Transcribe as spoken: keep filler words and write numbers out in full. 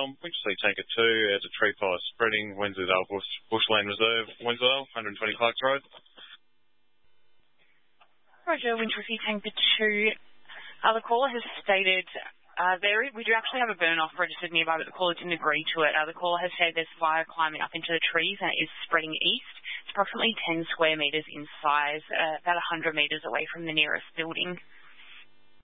Um, Winchelsea Tanker two, as a tree fire spreading, Wensleydale Bush, Bushland Reserve, Wensleydale, one twenty Clarks Road. Roger, Winchelsea Tanker two. Uh, the caller has stated uh, there we do actually have a burn-off registered nearby, but the caller didn't agree to it. Uh, the caller has said there's fire climbing up into the trees and it is spreading east. It's approximately ten square metres in size, uh, about one hundred metres away from the nearest building.